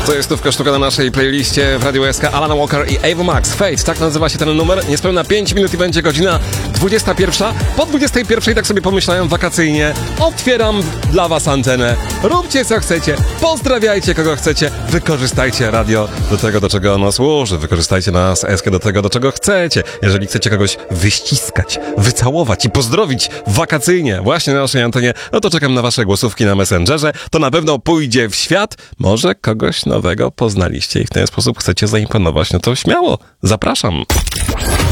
To jest stówka sztuka na naszej playliście w Radio SK. Alan Walker i Ava Max. Fate, tak nazywa się ten numer. Niespełna 5 minut i będzie godzina 21. Po 21 tak sobie pomyślałem wakacyjnie. Otwieram dla was antenę. Róbcie co chcecie. Pozdrawiajcie kogo chcecie. Wykorzystajcie radio do tego, do czego ono służy. Wykorzystajcie nas SK do tego, do czego chcecie. Jeżeli chcecie kogoś wyściskać, wycałować i pozdrowić wakacyjnie właśnie na naszej antenie, no to czekam na wasze głosówki na Messengerze. To na pewno pójdzie w świat. Może kogoś nowego poznaliście i w ten sposób chcecie zaimponować. No to śmiało, zapraszam.